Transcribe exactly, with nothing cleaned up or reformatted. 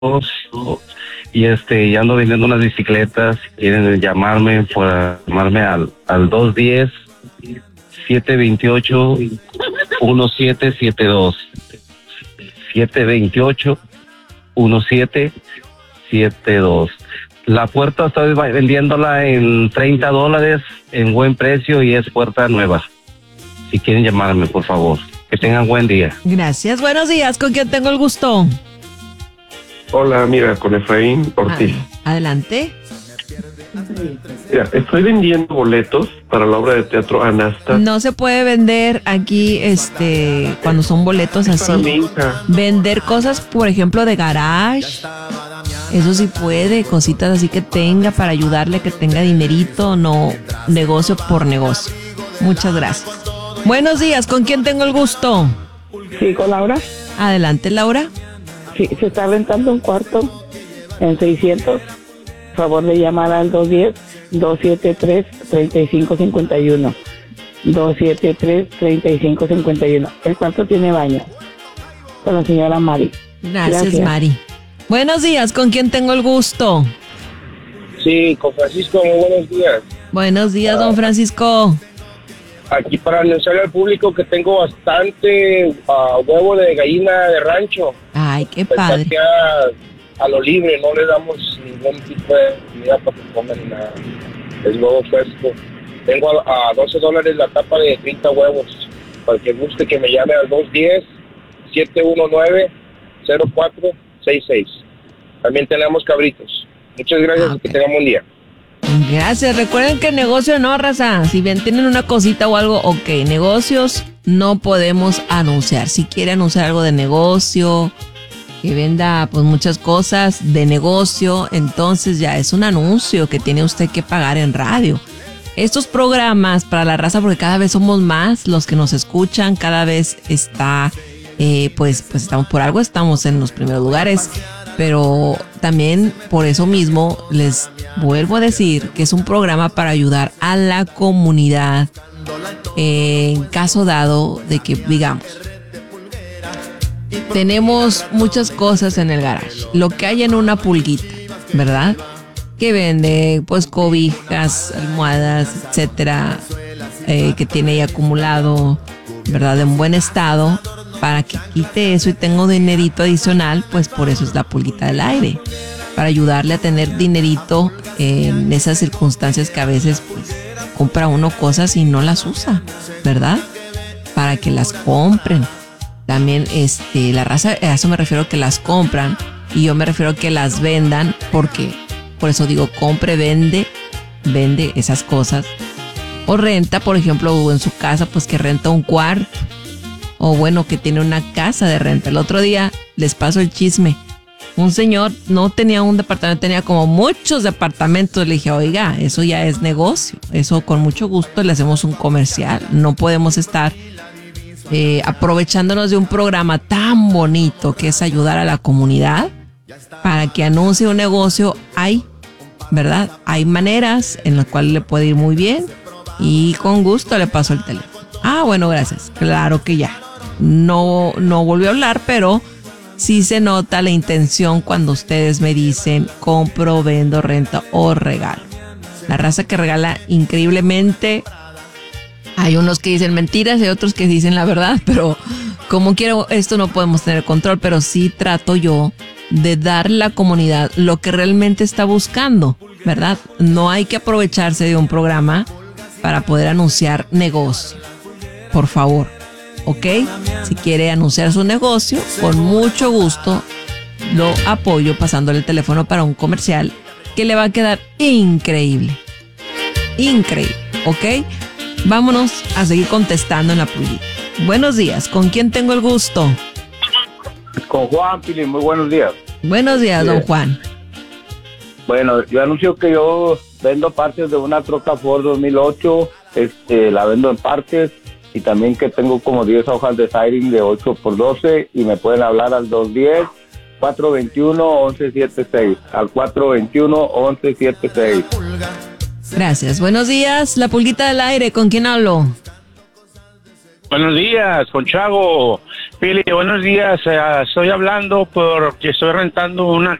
y este, y ando vendiendo unas bicicletas. Quieren llamarme, por llamarme al, al dos diez, siete veintiocho, diecisiete setenta y dos. siete veintiocho, diecisiete setenta y dos. La puerta estoy vendiéndola en treinta dólares, en buen precio, y es puerta nueva. Si quieren llamarme, por favor. Que tengan buen día. Gracias. Buenos días. ¿Con quién tengo el gusto? Hola, mira, con Efraín Ortiz. Ah, adelante. Mira, estoy vendiendo boletos para la obra de teatro Anasta. No se puede vender aquí, este, cuando son boletos Es así. para mi hija. Vender cosas, por ejemplo, de garage. Eso sí puede, cositas así que tenga para ayudarle, que tenga dinerito, no negocio por negocio. Muchas gracias. Buenos días, ¿con quién tengo el gusto? Sí, con Laura. Adelante, Laura. Sí, se está rentando un cuarto en seiscientos. Por favor de llamar al dos diez, dos setenta y tres, treinta y cinco cincuenta y uno. dos setenta y tres, treinta y cinco cincuenta y uno. El cuarto tiene baño. Con la señora Mari. Gracias, Gracias. Mari. Buenos días, ¿con quién tengo el gusto? Sí, con Francisco, muy buenos días. Buenos días, don Francisco. Aquí para anunciarle al público que tengo bastante uh, huevo de gallina de rancho. Ay, qué Pues padre. aquí a, a lo libre, no le damos ningún tipo de comida para que coman ni nada. Es huevo fresco. Tengo a, a doce dólares la tapa de treinta huevos. Para que guste que me llame al dos diez, siete uno nueve, cero cuatro seis seis. También tenemos cabritos. Muchas gracias Ah, y que ok. tengan buen día. Gracias. Recuerden que negocio no, raza. Si bien tienen una cosita o algo, ok. Negocios no podemos anunciar. Si quiere anunciar algo de negocio, que venda pues muchas cosas de negocio, entonces ya es un anuncio que tiene usted que pagar en radio. Estos programas para la raza, porque cada vez somos más los que nos escuchan, cada vez está, eh, pues, pues estamos por algo, estamos en los primeros lugares. Pero también por eso mismo les vuelvo a decir que es un programa para ayudar a la comunidad en caso dado de que, digamos, tenemos muchas cosas en el garage, lo que hay en una pulguita, ¿verdad? Que vende pues cobijas, almohadas, etcétera, eh, que tiene ahí acumulado, ¿verdad? En buen estado. Para que quite eso y tenga un dinerito adicional, pues por eso es la pulguita del aire. Para ayudarle a tener dinerito en esas circunstancias que a veces pues compra uno cosas y no las usa, ¿verdad? Para que las compren. También este, la raza, a eso me refiero que las compran, y yo me refiero que las vendan, porque por eso digo compre, vende, vende esas cosas. O renta, por ejemplo, en su casa, pues que renta un cuarto. O bueno, que tiene una casa de renta. El otro día les paso el chisme. Un señor no tenía un departamento, tenía como muchos departamentos. Le dije, oiga, eso ya es negocio. Eso con mucho gusto le hacemos un comercial. No podemos estar eh, aprovechándonos de un programa tan bonito que es ayudar a la comunidad para que anuncie un negocio. Hay, ¿verdad? Hay maneras en las cuales le puede ir muy bien, y con gusto le paso el teléfono. Ah, bueno, gracias. Claro que ya. No, no volvió a hablar, pero sí se nota la intención cuando ustedes me dicen compro, vendo, rento o regalo. La raza que regala increíblemente. Hay unos que dicen mentiras y otros que dicen la verdad, pero como quiero, esto no podemos tener control, pero sí trato yo de dar a la comunidad lo que realmente está buscando, ¿verdad? No hay que aprovecharse de un programa para poder anunciar negocio. Por favor, ¿ok? Si quiere anunciar su negocio, con mucho gusto lo apoyo pasándole el teléfono para un comercial que le va a quedar increíble. Increíble, ¿ok? Vámonos a seguir contestando en la pulguita. Buenos días, ¿con quién tengo el gusto? Con Juan Pili, muy buenos días. Buenos días, don Juan. Bueno, yo anuncio que yo vendo partes de una troca Ford dos mil ocho, este, la vendo en partes, y también que tengo como diez hojas de siding de ocho por doce, y me pueden hablar al dos diez, cuatro veintiuno, once setenta y seis, al cuatro veintiuno, once setenta y seis. Gracias. Buenos días, la pulguita del aire, ¿con quién hablo? Buenos días, con Chago. Pili, buenos días. Uh, estoy hablando porque estoy rentando una